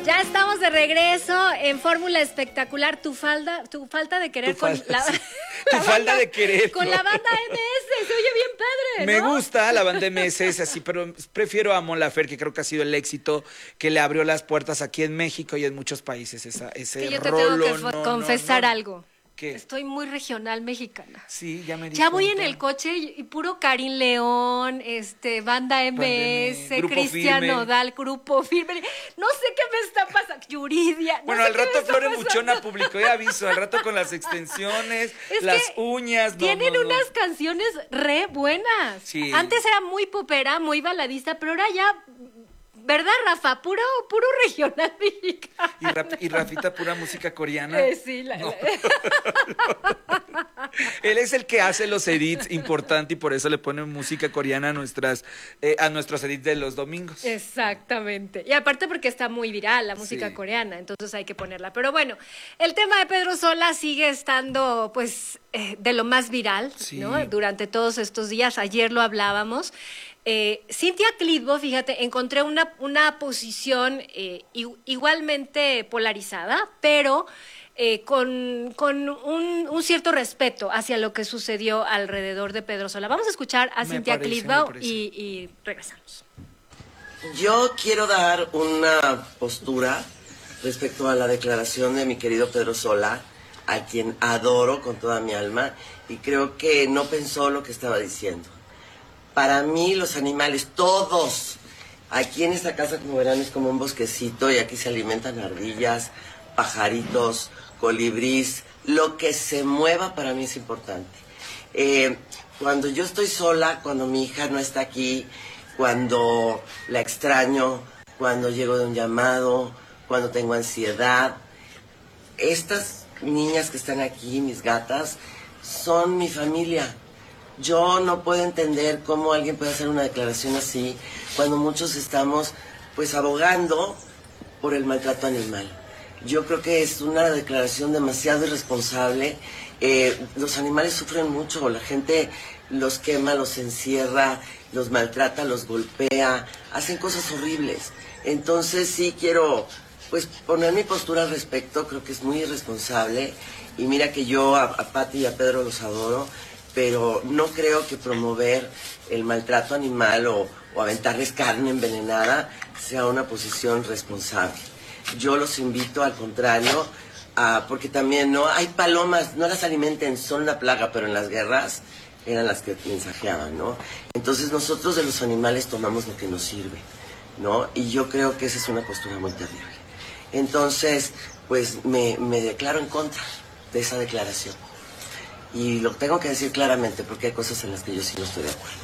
Ya estamos de regreso en Fórmula Espectacular. Tu falta de querer con la, sí. Tu falda de querer. Con la banda MS, se oye bien padre, Me ¿no? gusta la banda MS, es así, pero prefiero a Mon Laferte, que creo que ha sido el éxito que le abrió las puertas aquí en México y en muchos países. Ese Que yo te rolo, tengo que confesar algo. ¿Qué? Estoy muy regional mexicana. Sí, ya me di Ya voy en cuenta. el coche y puro Karim León, banda MS, Cristian Firme. Nodal, Grupo Firme. No sé qué me está pasando. Yuridia. No Bueno, sé al qué me rato está Flore pasando. Muchona publicó y aviso, al rato con las extensiones, Es las que uñas. Tienen unas canciones re buenas. Sí. Antes era muy popera, muy baladista, pero ahora ya, ¿verdad, Rafa? Puro regional mexicano. Y Rafita, pura música coreana. Sí, No. Él es el que hace los edits importante y por eso le ponen música coreana a nuestros edits de los domingos. Exactamente. Y aparte porque está muy viral la música Sí. coreana, entonces hay que ponerla. Pero bueno, el tema de Pedro Sola sigue estando, pues, de lo más viral, Sí. ¿no? Durante todos estos días. Ayer lo hablábamos. Cintia Clitbo, fíjate, encontré una posición igualmente polarizada, pero con un cierto respeto hacia lo que sucedió alrededor de Pedro Sola. Vamos a escuchar a Cintia Clitbo y regresamos. Yo quiero dar una postura respecto a la declaración de mi querido Pedro Sola, a quien adoro con toda mi alma, y creo que no pensó lo que estaba diciendo. Para mí los animales, todos, aquí en esta casa, como verán, es como un bosquecito y aquí se alimentan ardillas, pajaritos, colibrís, lo que se mueva para mí es importante. Cuando yo estoy sola, cuando mi hija no está aquí, cuando la extraño, cuando llego de un llamado, cuando tengo ansiedad, estas niñas que están aquí, mis gatas, son mi familia. Yo no puedo entender cómo alguien puede hacer una declaración así cuando muchos estamos pues abogando por el maltrato animal. Yo creo que es una declaración demasiado irresponsable. Los animales sufren mucho, la gente los quema, los encierra, los maltrata, los golpea, hacen cosas horribles. Entonces sí quiero pues poner mi postura al respecto, creo que es muy irresponsable. Y mira que yo a Pati y a Pedro los adoro, pero no creo que promover el maltrato animal o aventarles carne envenenada sea una posición responsable. Yo los invito, al contrario, porque también no hay palomas, no las alimenten, son una plaga, pero en las guerras eran las que mensajeaban, ¿no? Entonces nosotros de los animales tomamos lo que nos sirve, ¿no? Y yo creo que esa es una postura muy terrible. Entonces, pues me declaro en contra de esa declaración. Y lo tengo que decir claramente porque hay cosas en las que yo sí no estoy de acuerdo.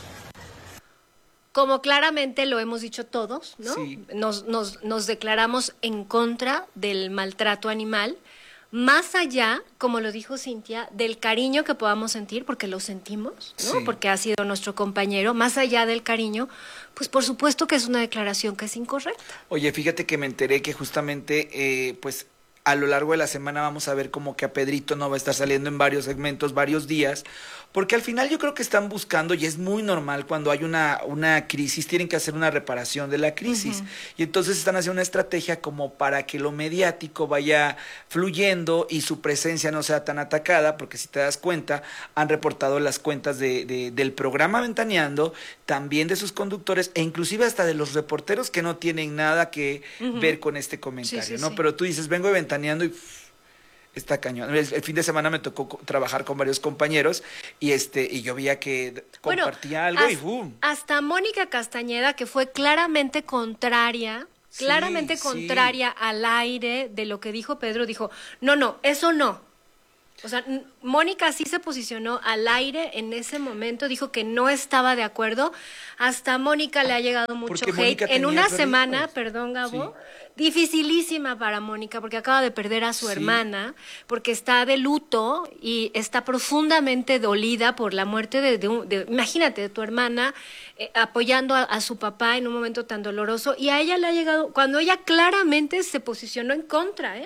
Como claramente lo hemos dicho todos, ¿no? Sí. Nos declaramos en contra del maltrato animal, más allá, como lo dijo Cintia, del cariño que podamos sentir, porque lo sentimos, ¿no? Sí. Porque ha sido nuestro compañero, más allá del cariño, pues por supuesto que es una declaración que es incorrecta. Oye, fíjate que me enteré que justamente, pues, a lo largo de la semana vamos a ver como que a Pedrito no va a estar saliendo en varios segmentos, varios días, porque al final yo creo que están buscando, y es muy normal cuando hay una crisis, tienen que hacer una reparación de la crisis, y entonces están haciendo una estrategia como para que lo mediático vaya fluyendo y su presencia no sea tan atacada, porque si te das cuenta, han reportado las cuentas del programa Ventaneando, también de sus conductores, e inclusive hasta de los reporteros que no tienen nada que ver con este comentario, Sí, ¿no? sí. Pero tú dices, vengo de Ventaneando y está cañón. El fin de semana me tocó trabajar con varios compañeros y yo veía que compartía algo y ¡boom! Hasta Mónica Castañeda, que fue claramente contraria, Sí, contraria al aire de lo que dijo Pedro, dijo, no, eso no. O sea, Mónica sí se posicionó al aire en ese momento, dijo que no estaba de acuerdo. Hasta Mónica le ha llegado mucho Porque hate. Mónica En tenía una perritos. semana, perdón, Gabo, dificilísima para Mónica, porque acaba de perder a su Sí. hermana, porque está de luto y está profundamente dolida por la muerte imagínate, de tu hermana, apoyando a su papá en un momento tan doloroso. Y a ella le ha llegado, cuando ella claramente se posicionó en contra,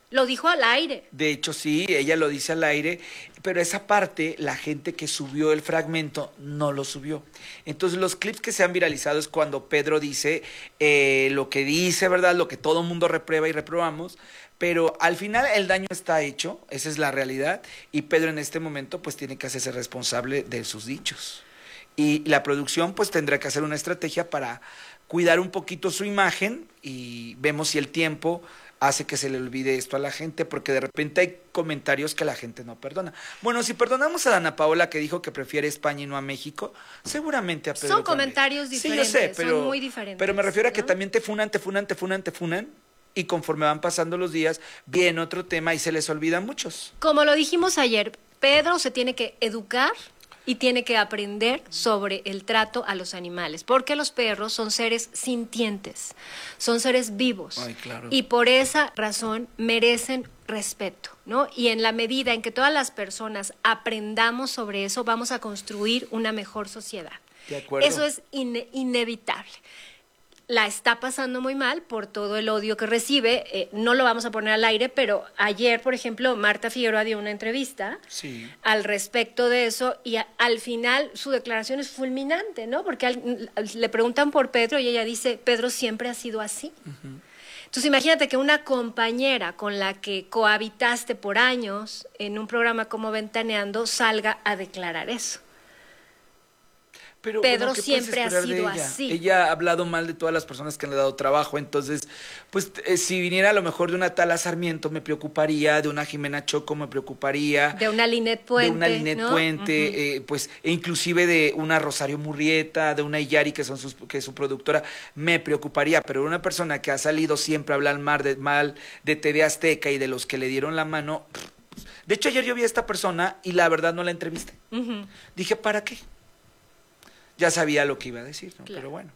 Lo dijo al aire. De hecho, sí, ella lo dice al aire, pero esa parte, la gente que subió el fragmento no lo subió. Entonces, los clips que se han viralizado es cuando Pedro dice lo que dice, ¿verdad? Lo que todo mundo reprueba y reprobamos, pero al final el daño está hecho, esa es la realidad, y Pedro en este momento pues tiene que hacerse responsable de sus dichos. Y la producción pues tendrá que hacer una estrategia para cuidar un poquito su imagen y vemos si el tiempo hace que se le olvide esto a la gente, porque de repente hay comentarios que la gente no perdona. Bueno, si perdonamos a Dana Paola que dijo que prefiere España y no a México, seguramente a Pedro Son comentarios también. diferentes, Sí, yo sé, pero, son muy diferentes. pero me refiero a que ¿no? también te funan, y conforme van pasando los días, viene otro tema y se les olvidan muchos. Como lo dijimos ayer, Pedro se tiene que educar y tiene que aprender sobre el trato a los animales, porque los perros son seres sintientes, son seres vivos. Ay, claro. Y por esa razón merecen respeto, ¿no? Y en la medida en que todas las personas aprendamos sobre eso, vamos a construir una mejor sociedad. De acuerdo. Eso es inevitable. La está pasando muy mal por todo el odio que recibe. No lo vamos a poner al aire, pero ayer, por ejemplo, Marta Figueroa dio una entrevista Sí. al respecto de eso y al final su declaración es fulminante, ¿no? Porque le preguntan por Pedro y ella dice, Pedro siempre ha sido así. Entonces imagínate que una compañera con la que cohabitaste por años en un programa como Ventaneando salga a declarar eso. Pero, Pedro ¿qué puedes siempre ha esperar de sido ella? así. Ella ha hablado mal de todas las personas que le han dado trabajo, entonces, pues, si viniera a lo mejor de una Tala Sarmiento me preocuparía, de una Jimena Choco me preocuparía. De una Linet Puente. De una Linet ¿no? Puente, pues, e inclusive de una Rosario Murrieta, de una Iyari, que es su productora, me preocuparía, pero una persona que ha salido siempre a hablar mal de TV Azteca y de los que le dieron la mano. De hecho, ayer yo vi a esta persona y la verdad no la entrevisté. Dije, ¿para qué? Ya sabía lo que iba a decir, ¿no? Claro. Pero bueno.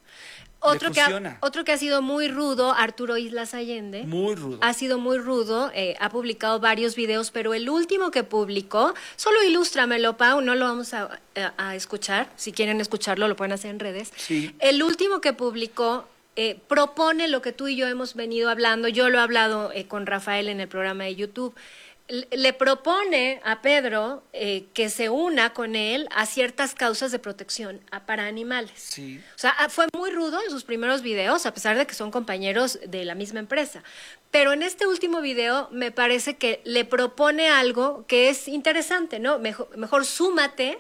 Otro que ha sido muy rudo, Arturo Islas Allende. Muy rudo. Ha sido muy rudo, ha publicado varios videos, pero el último que publicó, solo ilústramelo, Pau, no lo vamos a escuchar. Si quieren escucharlo, lo pueden hacer en redes. Sí. El último que publicó propone lo que tú y yo hemos venido hablando. Yo lo he hablado con Rafael en el programa de YouTube. Le propone a Pedro que se una con él a ciertas causas de protección para animales. Sí. O sea, fue muy rudo en sus primeros videos, a pesar de que son compañeros de la misma empresa. Pero en este último video me parece que le propone algo que es interesante, ¿no? Mejor súmate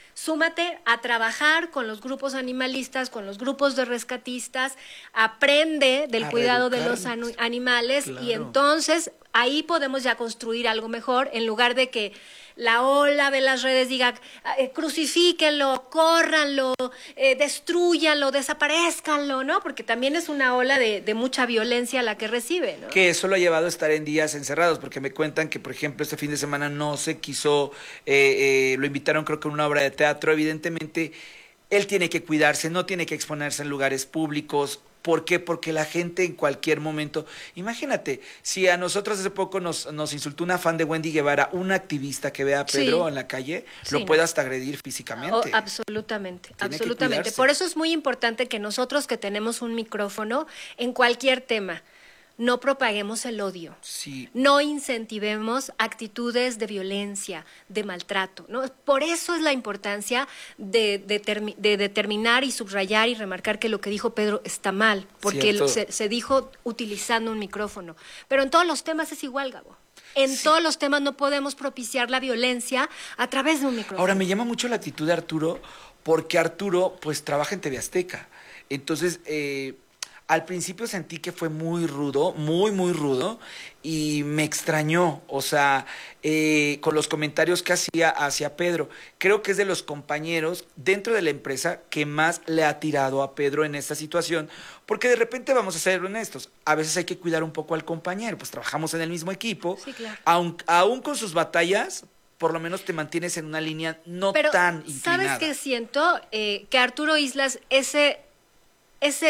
a trabajar con los grupos animalistas, con los grupos de rescatistas, aprende del cuidado de los animales Claro. y entonces ahí podemos ya construir algo mejor en lugar de que la ola de las redes diga crucifíquenlo, córranlo, destrúyanlo, desaparezcanlo, ¿no? Porque también es una ola de mucha violencia la que recibe, ¿no? Que eso lo ha llevado a estar en días encerrados, porque me cuentan que, por ejemplo, este fin de semana no se quiso, lo invitaron creo que a una obra de teatro, evidentemente él tiene que cuidarse, no tiene que exponerse en lugares públicos. ¿Por qué? Porque la gente en cualquier momento, imagínate, si a nosotros hace poco nos insultó una fan de Wendy Guevara, una activista que vea a Pedro Sí. en la calle, Sí, lo puede no. hasta agredir físicamente. Absolutamente, Tiene que absolutamente. cuidarse. Por eso es muy importante que nosotros que tenemos un micrófono en cualquier tema, no propaguemos el odio. Sí. No incentivemos actitudes de violencia, de maltrato, ¿no? Por eso es la importancia de determinar y subrayar y remarcar que lo que dijo Pedro está mal, porque se dijo utilizando un micrófono. Pero en todos los temas es igual, Gabo. En todos los temas no podemos propiciar la violencia a través de un micrófono. Ahora, me llama mucho la actitud de Arturo, porque Arturo, pues, trabaja en TV Azteca. Entonces, al principio sentí que fue muy rudo, muy rudo, y me extrañó, o sea, con los comentarios que hacía hacia Pedro. Creo que es de los compañeros dentro de la empresa que más le ha tirado a Pedro en esta situación, porque de repente, vamos a ser honestos, a veces hay que cuidar un poco al compañero, pues trabajamos en el mismo equipo, Sí, claro. aún con sus batallas, por lo menos te mantienes en una línea no Pero, tan inclinada. ¿sabes qué siento? Que Arturo Islas, ese